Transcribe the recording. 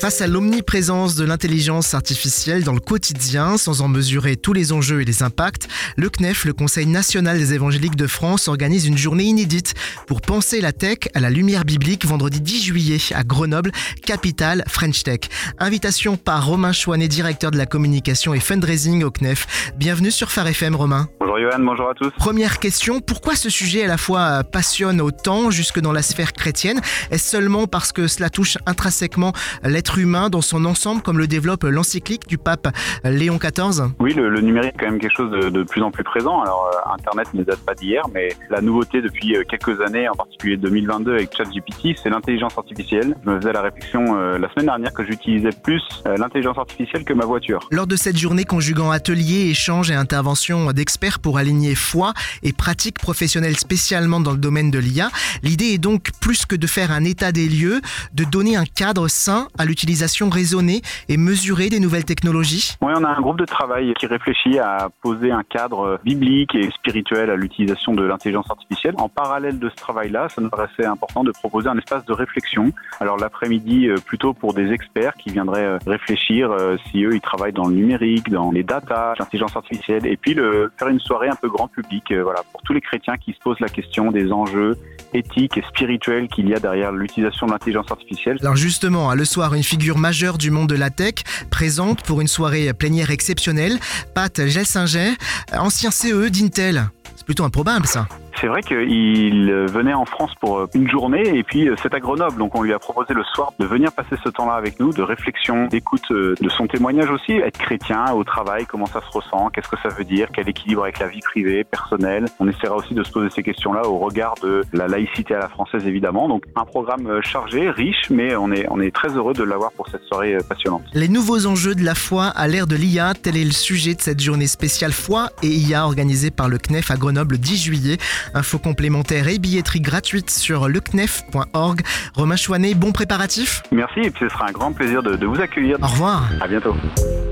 Face à l'omniprésence de l'intelligence artificielle dans le quotidien, sans en mesurer tous les enjeux et les impacts, le CNEF, le Conseil national des évangéliques de France, organise une journée inédite pour penser la tech à la lumière biblique vendredi 10 juillet à Grenoble, capitale French Tech. Invitation par Romain Chouanet, directeur de la communication et fundraising au CNEF. Bienvenue sur Phare FM, Romain. Bonjour Johan, bonjour à tous. Première question, pourquoi ce sujet à la fois passionne autant jusque dans la sphère chrétienne ? Est-ce seulement parce que cela touche intrinsèquement l'être humain dans son ensemble, comme le développe l'encyclique du pape Léon XIV ? Oui, le numérique est quand même quelque chose de plus en plus présent. Alors Internet ne date pas d'hier, mais la nouveauté depuis quelques années, en particulier 2022 avec ChatGPT, c'est l'intelligence artificielle. Je me faisais la réflexion la semaine dernière que j'utilisais plus l'intelligence artificielle que ma voiture. Lors de cette journée conjuguant ateliers, échanges et interventions d'experts pour aligner foi et pratiques professionnelles spécialement dans le domaine de l'IA, l'idée est donc plus que de faire un état des lieux, de donner un cadre sain à l'utilisation raisonnée et mesurée des nouvelles technologies. Oui, on a un groupe de travail qui réfléchit à poser un cadre biblique et spirituel à l'utilisation de l'intelligence artificielle. En parallèle de ce travail-là, ça nous paraissait important de proposer un espace de réflexion. Alors l'après-midi, plutôt pour des experts qui viendraient réfléchir si eux, ils travaillent dans le numérique, dans les data, l'intelligence artificielle, et puis faire une soirée un peu grand public, pour tous les chrétiens qui se posent la question des enjeux éthiques et spirituels qu'il y a derrière l'utilisation de l'intelligence artificielle. Alors justement, le soir, une figure majeure du monde de la tech présente pour une soirée plénière exceptionnelle, Pat Gelsinger, ancien CE d'Intel. C'est plutôt improbable ça. C'est vrai qu'il venait en France pour une journée et puis c'est à Grenoble. Donc on lui a proposé le soir de venir passer ce temps-là avec nous, de réflexion, d'écoute de son témoignage aussi. Être chrétien au travail, comment ça se ressent, qu'est-ce que ça veut dire, quel équilibre avec la vie privée, personnelle. On essaiera aussi de se poser ces questions-là au regard de la laïcité à la française évidemment. Donc un programme chargé, riche, mais on est très heureux de l'avoir pour cette soirée passionnante. Les nouveaux enjeux de la foi à l'ère de l'IA, tel est le sujet de cette journée spéciale foi et IA organisée par le CNEF à Grenoble 10 juillet. Infos complémentaires et billetterie gratuite sur lecnef.org. Romain Chouanet, bon préparatif. Merci et puis ce sera un grand plaisir de vous accueillir. Au revoir. À bientôt.